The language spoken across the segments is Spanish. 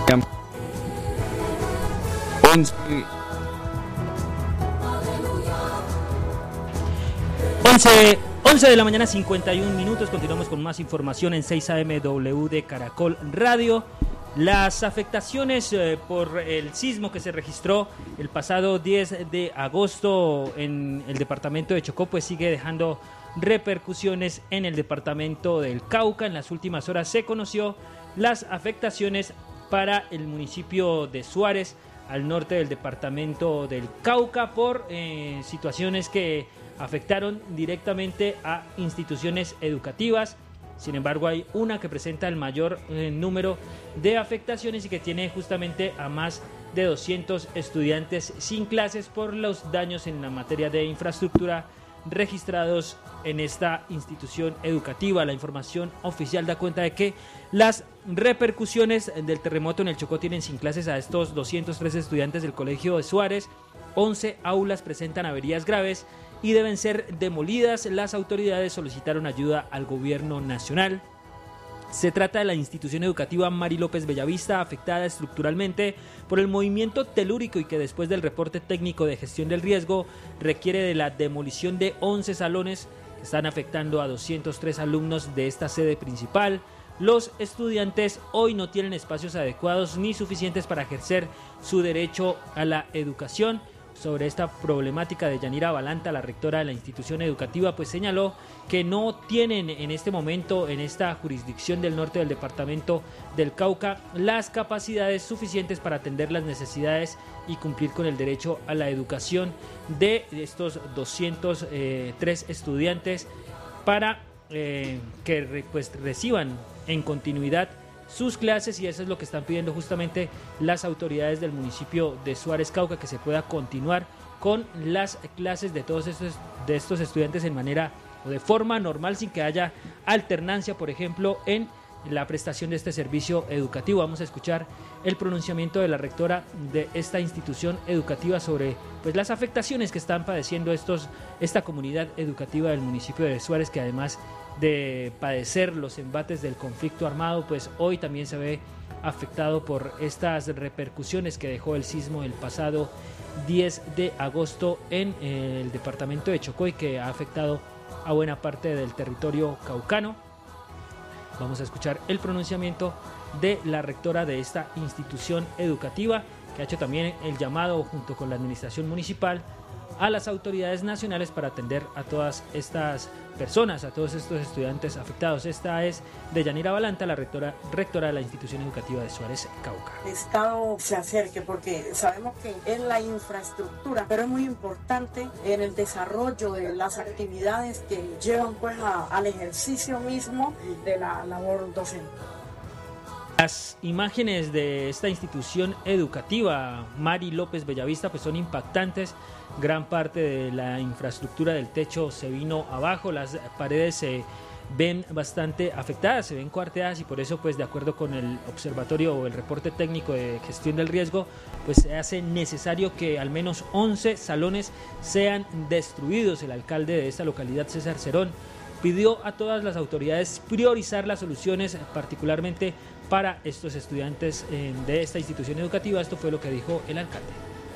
11 de la mañana, 51 minutos. Continuamos con más información en 6 AMW de Caracol Radio. Las afectaciones por el sismo que se registró el pasado 10 de agosto en el departamento de Chocó, pues sigue dejando repercusiones en el departamento del Cauca. En las últimas horas se conoció las afectaciones para el municipio de Suárez, al norte del departamento del Cauca, por situaciones que afectaron directamente a instituciones educativas. Sin embargo, hay una que presenta el mayor número de afectaciones y que tiene justamente a más de 200 estudiantes sin clases por los daños en la materia de infraestructura registrados en esta institución educativa. La información oficial da cuenta de que las repercusiones del terremoto en el Chocó tienen sin clases a estos 203 estudiantes del Colegio de Suárez. 11 aulas presentan averías graves y deben ser demolidas. Las autoridades solicitaron ayuda al gobierno nacional. Se trata de la institución educativa Mari López Bellavista, afectada estructuralmente por el movimiento telúrico y que después del reporte técnico de gestión del riesgo requiere de la demolición de 11 salones que están afectando a 203 alumnos de esta sede principal. Los estudiantes hoy no tienen espacios adecuados ni suficientes para ejercer su derecho a la educación. Sobre esta problemática, de Yanira Balanta, la rectora de la institución educativa, pues señaló que no tienen en este momento, en esta jurisdicción del norte del departamento del Cauca, las capacidades suficientes para atender las necesidades y cumplir con el derecho a la educación de estos 203 estudiantes para que pues reciban en continuidad sus clases, y eso es lo que están pidiendo justamente las autoridades del municipio de Suárez Cauca, que se pueda continuar con las clases de todos estos estudiantes en manera o de forma normal, sin que haya alternancia, por ejemplo, en la prestación de este servicio educativo. Vamos a escuchar el pronunciamiento de la rectora de esta institución educativa sobre pues las afectaciones que están padeciendo esta comunidad educativa del municipio de Suárez, que además de padecer los embates del conflicto armado, pues hoy también se ve afectado por estas repercusiones que dejó el sismo el pasado 10 de agosto en el departamento de Chocó y que ha afectado a buena parte del territorio caucano. Vamos a escuchar el pronunciamiento de la rectora de esta institución educativa, que ha hecho también el llamado junto con la administración municipal a las autoridades nacionales para atender a todas estas personas, a todos estos estudiantes afectados. Esta es de Yanira Balanta, la rectora de la institución educativa de Suárez Cauca. El Estado se acerque, porque sabemos que es la infraestructura, pero es muy importante en el desarrollo de las actividades que llevan pues al ejercicio mismo de la labor docente. Las imágenes de esta institución educativa Mari López Bellavista pues son impactantes. Gran parte de la infraestructura del techo se vino abajo, las paredes se ven bastante afectadas, se ven cuarteadas, y por eso pues de acuerdo con el observatorio o el reporte técnico de gestión del riesgo, pues se hace necesario que al menos 11 salones sean destruidos. El alcalde de esta localidad, César Cerón, pidió a todas las autoridades priorizar las soluciones, particularmente para estos estudiantes de esta institución educativa. Esto fue lo que dijo el alcalde.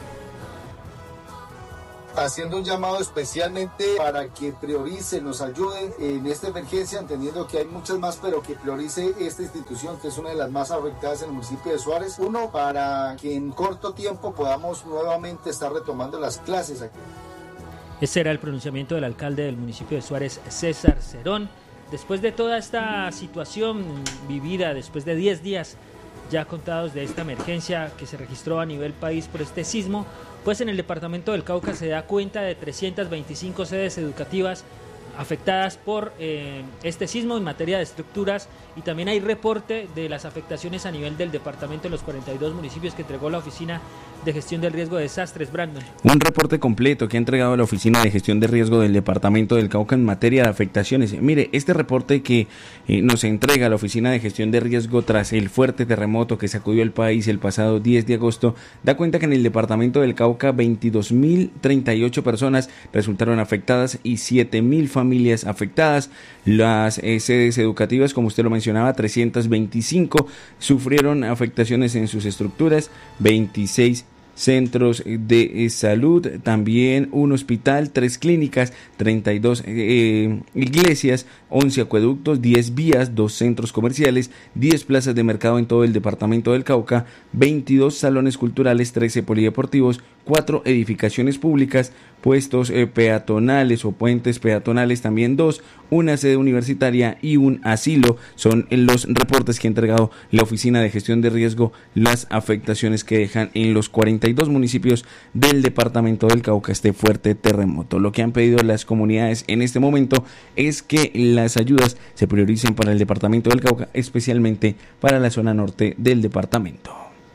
Haciendo un llamado especialmente para que prioricen, nos ayuden en esta emergencia, entendiendo que hay muchas más, pero que priorice esta institución, que es una de las más afectadas en el municipio de Suárez. Uno, para que en corto tiempo podamos nuevamente estar retomando las clases aquí. Ese era el pronunciamiento del alcalde del municipio de Suárez, César Cerón. Después de toda esta situación vivida, después de 10 días ya contados de esta emergencia que se registró a nivel país por este sismo, pues en el departamento del Cauca se da cuenta de 325 sedes educativas afectadas por este sismo en materia de estructuras, y también hay reporte de las afectaciones a nivel del departamento en los 42 municipios que entregó la Oficina de Gestión del Riesgo de Desastres. Brandon. Un reporte completo que ha entregado la Oficina de Gestión de Riesgo del Departamento del Cauca en materia de afectaciones. Mire, este reporte que nos entrega la Oficina de Gestión de Riesgo tras el fuerte terremoto que sacudió el país el pasado 10 de agosto, da cuenta que en el Departamento del Cauca 22.038 personas resultaron afectadas y 7.000 familias familias afectadas. Las sedes educativas, como usted lo mencionaba, 325 sufrieron afectaciones en sus estructuras, 26 centros de salud, también un hospital, 3 clínicas, 32 iglesias, 11 acueductos, 10 vías, 2 centros comerciales, 10 plazas de mercado en todo el departamento del Cauca, 22 salones culturales, 13 polideportivos, 4 edificaciones públicas, puestos peatonales o puentes peatonales, también 2, una sede universitaria y un asilo. Son los reportes que ha entregado la Oficina de Gestión de Riesgo, las afectaciones que dejan en los 42 municipios del departamento del Cauca este fuerte terremoto. Lo que han pedido las comunidades en este momento es que las ayudas se prioricen para el departamento del Cauca, especialmente para la zona norte del departamento.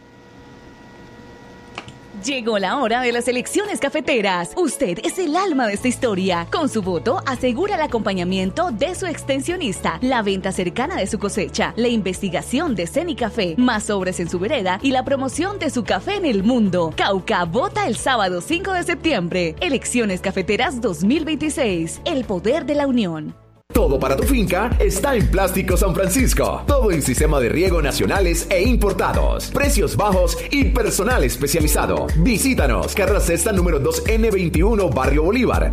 Llegó la hora de las elecciones cafeteras. Usted es el alma de esta historia. Con su voto asegura el acompañamiento de su extensionista, la venta cercana de su cosecha, la investigación de Cenicafé, más obras en su vereda y la promoción de su café en el mundo. Cauca vota el sábado 5 de septiembre. Elecciones cafeteras 2026. El poder de la unión. Todo para tu finca está en Plástico San Francisco. Todo en sistema de riego nacionales e importados. Precios bajos y personal especializado. Visítanos. Carrera Sexta número 2N21, Barrio Bolívar.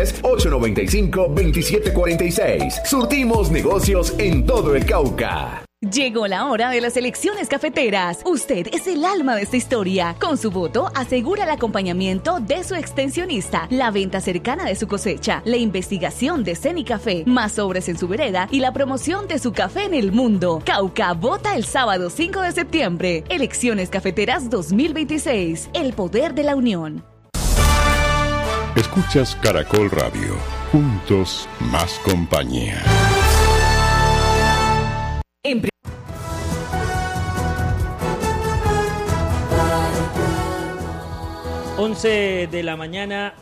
310-895-2746. Surtimos negocios en todo el Cauca. Llegó la hora de las elecciones cafeteras. Usted es el alma de esta historia. Con su voto asegura el acompañamiento de su extensionista, la venta cercana de su cosecha, la investigación de Cenicafé, más obras en su vereda y la promoción de su café en el mundo. Cauca vota el sábado 5 de septiembre. Elecciones cafeteras 2026. El poder de la unión. Escuchas Caracol Radio. Juntos más compañía. 11 de la mañana,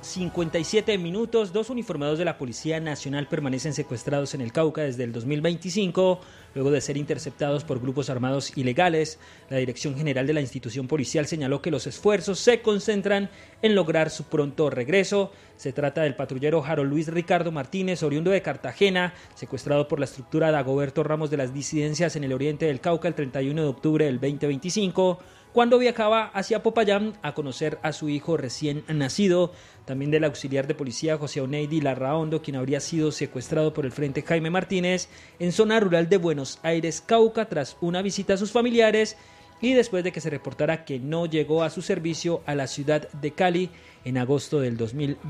57 minutos. 2 uniformados de la Policía Nacional permanecen secuestrados en el Cauca desde el 2025, luego de ser interceptados por grupos armados ilegales. La Dirección General de la institución policial señaló que los esfuerzos se concentran en lograr su pronto regreso. Se trata del patrullero Harold Luis Ricardo Martínez, oriundo de Cartagena, secuestrado por la estructura Dagoberto Ramos de las disidencias en el oriente del Cauca el 31 de octubre del 2025, cuando viajaba hacia Popayán a conocer a su hijo recién nacido. También del auxiliar de policía José Oneidi Larraondo, quien habría sido secuestrado por el Frente Jaime Martínez en zona rural de Buenos Aires, Cauca, tras una visita a sus familiares y después de que se reportara que no llegó a su servicio a la ciudad de Cali en agosto del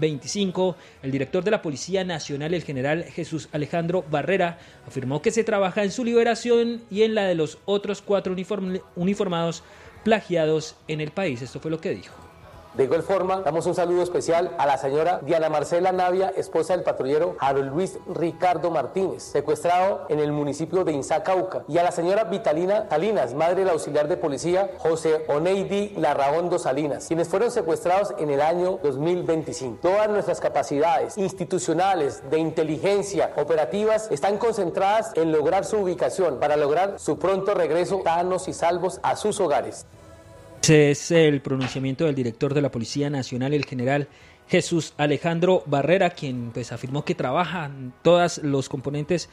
2025. El director de la Policía Nacional, el general Jesús Alejandro Barrera, afirmó que se trabaja en su liberación y en la de los otros 4 uniformados plagiados en el país. Esto fue lo que dijo. De igual forma, damos un saludo especial a la señora Diana Marcela Navia, esposa del patrullero Harold Luis Ricardo Martínez, secuestrado en el municipio de Inzá, Cauca, y a la señora Vitalina Salinas, madre del auxiliar de policía José Oneidi Larraondo Salinas, quienes fueron secuestrados en el año 2025. Todas nuestras capacidades institucionales, de inteligencia, operativas, están concentradas en lograr su ubicación para lograr su pronto regreso sanos y salvos a sus hogares. Ese es el pronunciamiento del director de la Policía Nacional, el general Jesús Alejandro Barrera, quien pues afirmó que trabajan todos los componentes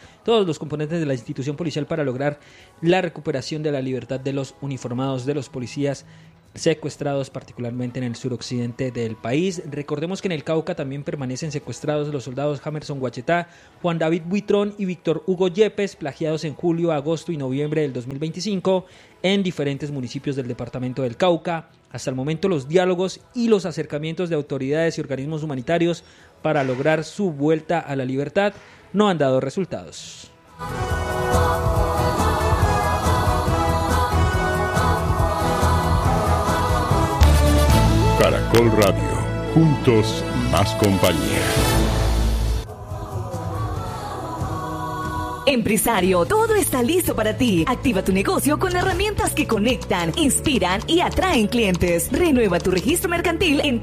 de la institución policial para lograr la recuperación de la libertad de los uniformados, de los policías secuestrados, particularmente en el suroccidente del país. Recordemos que en el Cauca también permanecen secuestrados los soldados Jamerson Guachetá, Juan David Buitrón y Víctor Hugo Yepes, plagiados en julio, agosto y noviembre del 2025 en diferentes municipios del departamento del Cauca. Hasta el momento, los diálogos y los acercamientos de autoridades y organismos humanitarios para lograr su vuelta a la libertad no han dado resultados. Caracol Radio. Juntos más compañía. Empresario, todo está listo para ti. Activa tu negocio con herramientas que conectan, inspiran y atraen clientes. Renueva tu registro mercantil en